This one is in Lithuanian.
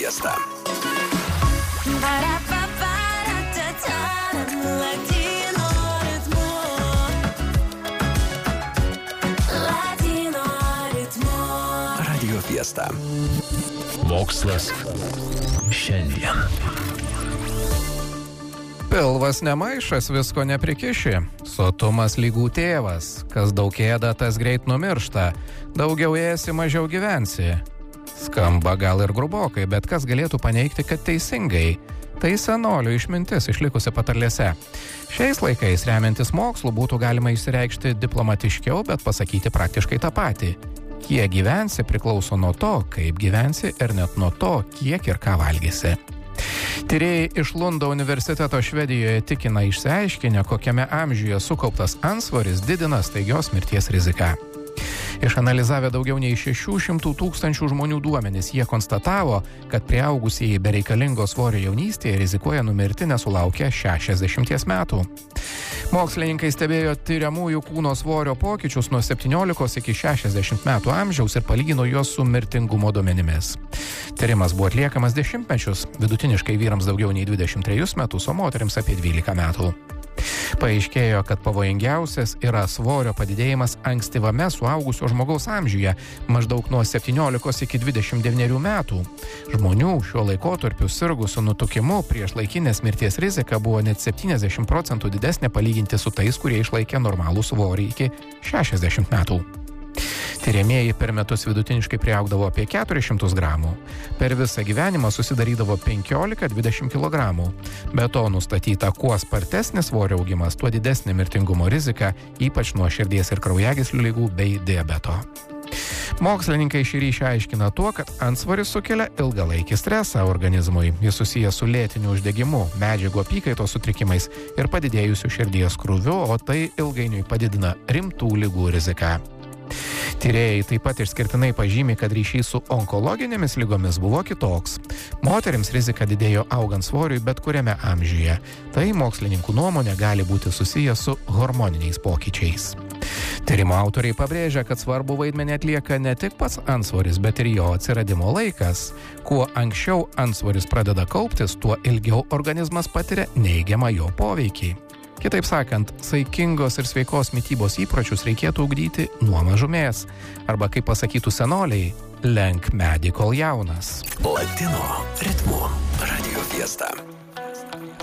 Fiesta. Radio Fiesta. Mokslas šiandien. Pilvas nemaišas, visko neprikiši. Sotumas lygų tėvas. Kas daug ėda, tas greit numiršta. Daugiau ėsi, mažiau gyvensi. Skamba gal ir grubokai, bet kas galėtų paneigti, kad teisingai. Tai senolių išmintis išlikusi patarlėse. Šiais laikais remiantis mokslu būtų galima išsireikšti diplomatiškiau, bet pasakyti praktiškai tą patį. Kiek gyvensi priklauso nuo to, kaip gyvensi ir net nuo to, kiek ir ką valgysi. Tyrėjai iš Lundo universiteto Švedijoje tikina išsiaiškinę, kokiame amžiuje sukauptas antsvoris didina staigios mirties riziką. Išanalizavę daugiau nei 600 tūkstančių žmonių duomenis, jie konstatavo, kad prieaugusieji be reikalingo svorio jaunystėje rizikuoja numirti nesulaukę 60 metų. Mokslininkai stebėjo tyriamųjų kūno svorio pokyčius nuo 17 iki 60 metų amžiaus ir palygino juos su mirtingumo duomenimis. Tyrimas buvo atliekamas dešimtmečius, vidutiniškai vyrams daugiau nei 23 metus, o moterims apie 12 metų. Paaiškėjo, kad pavojingiausias yra svorio padidėjimas ankstyvame suaugusio žmogaus amžiuje, maždaug nuo 17 iki 29 metų. Žmonių šiuo laikotarpiu sirgusių nutukimu priešlaikinės mirties rizika buvo net 70% didesnė palyginti su tais, kurie išlaikė normalų svorį iki 60 metų. Tiriamieji per metus vidutiniškai priaugdavo apie 400 gramų. Per visą gyvenimą susidarydavo 15-20 kg. Be to nustatyta, kuo spartesnis svorio augimas, tuo didesnė mirtingumo rizika, ypač nuo širdies ir kraujagyslių ligų bei diabeto. Mokslininkai šį ryšį aiškina tuo, kad antsvoris sukelia ilgalaikį stresą organizmui. Jis susijęs su lėtiniu uždegimu, medžiagų apykaitos sutrikimais ir padidėjusiu širdies krūviu, o tai ilgainiui padidina rimtų ligų riziką. Tyrėjai taip pat išskirtinai pažymi, kad ryšys su onkologinėmis lygomis buvo kitoks. Moterims rizika didėjo augant svoriui bet kuriame amžiuje. Tai mokslininkų nuomonė gali būti susijęs su hormoniniais pokyčiais. Tyrimo autoriai pabrėžia, kad svarbu vaidmenį atlieka ne tik pats antsvoris, bet ir jo atsiradimo laikas. Kuo anksčiau antsvoris pradeda kauptis, tuo ilgiau organizmas patiria neigiamą jo poveikį. Kitaip sakant, saikingos ir sveikos mitybos įpročius reikėtų ugdyti nuo mažumės. Arba, kaip pasakytų senoliai, lenk medį kol jaunas. Latino ritmu Radio Fiesta.